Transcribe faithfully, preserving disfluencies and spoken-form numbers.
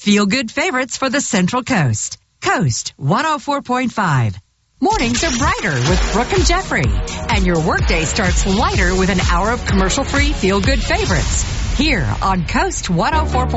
feel-good favorites for the Central Coast. Coast one oh four point five. Mornings are brighter with Brooke and Jeffrey. And your workday starts lighter with an hour of commercial-free feel-good favorites. Here on Coast one oh four point five.